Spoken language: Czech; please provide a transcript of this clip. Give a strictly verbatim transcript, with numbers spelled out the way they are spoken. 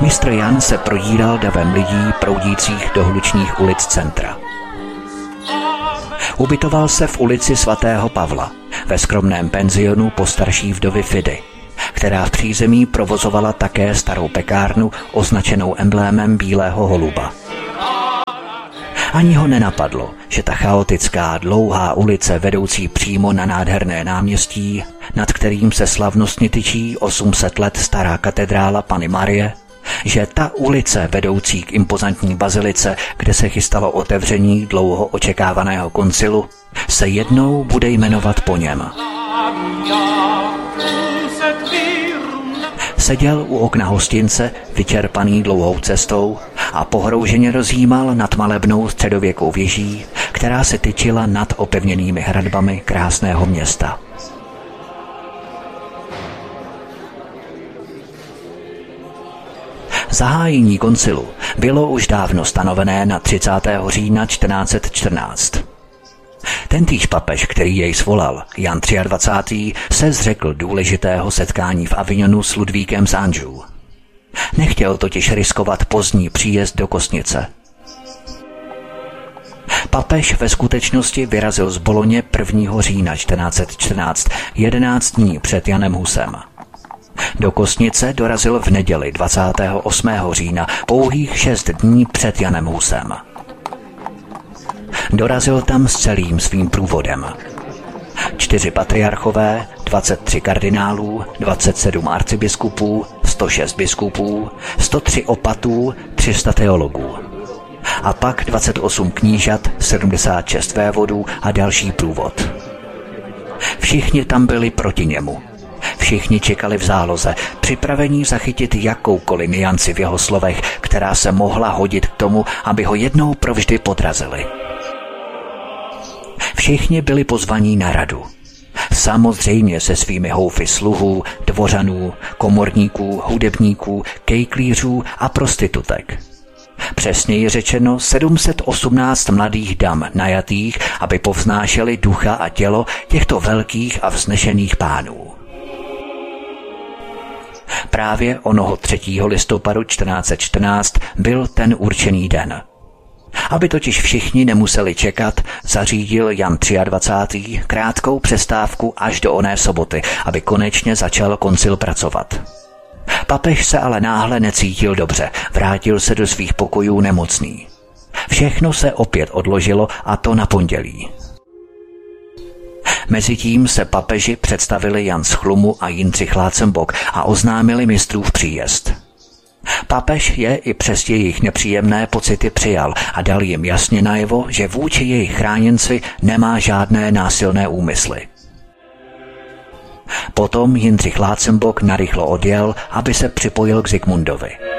Mistr Jan se prodíral davem lidí proudících do hlučných ulic centra. Ubytoval se v ulici svatého Pavla, ve skromném penzionu postarší vdovy Fidy, která v přízemí provozovala také starou pekárnu označenou emblémem bílého holuba. Ani ho nenapadlo, že ta chaotická, dlouhá ulice vedoucí přímo na nádherné náměstí, nad kterým se slavnostně tyčí osm set let stará katedrála Panny Marie, že ta ulice vedoucí k impozantní bazilice, kde se chystalo otevření dlouho očekávaného koncilu, se jednou bude jmenovat po něm. Seděl u okna hostince, vyčerpaný dlouhou cestou, a pohrouženě rozjímal nad malebnou středověkou věží, která se tyčila nad opevněnými hradbami krásného města. Zahájení koncilu bylo už dávno stanovené na třicátého října čtrnáct set čtrnáct. Tentýž papež, který jej svolal, Jan dvacátý třetí, se zřekl důležitého setkání v Avignonu s Ludvíkem z Anjou. Nechtěl totiž riskovat pozdní příjezd do Kosnice. Papež ve skutečnosti vyrazil z Boloně prvního října čtrnáct set čtrnáct, jedenáct dní před Janem Husem. Do Kosnice dorazil v neděli dvacátého osmého října, pouhých šest dní před Janem Husem. Dorazil tam s celým svým průvodem. Čtyři patriarchové, dvacet tři kardinálů, dvacet sedm arcibiskupů, sto šest biskupů, sto tři opatů, tři sta teologů. A pak dvacet osm knížat, sedmdesát šest vévodů a další průvod. Všichni tam byli proti němu. Všichni čekali v záloze, připravení zachytit jakoukoliv nianci v jeho slovech, která se mohla hodit k tomu, aby ho jednou provždy podrazili. Všichni byli pozvaní na radu. Samozřejmě se svými houfy sluhů, dvořanů, komorníků, hudebníků, kejklířů a prostitutek. Přesněji řečeno sedm set osmnáct mladých dam najatých, aby povznášeli ducha a tělo těchto velkých a vznešených pánů. Právě onoho třetího listopadu čtrnáct set čtrnáct byl ten určený den. Aby totiž všichni nemuseli čekat, zařídil Jan dvacátý třetí krátkou přestávku až do oné soboty, aby konečně začal koncil pracovat. Papež se ale náhle necítil dobře, vrátil se do svých pokojů nemocný. Všechno se opět odložilo, a to na pondělí. Mezitím se papeži představili Jan z Chlumu a Jindřich Lácembok a oznámili mistrův příjezd. Papež je i přes jejich nepříjemné pocity přijal a dal jim jasně najevo, že vůči jejich chráněnci nemá žádné násilné úmysly. Potom Jindřich Lácembok narychlo odjel, aby se připojil k Zikmundovi.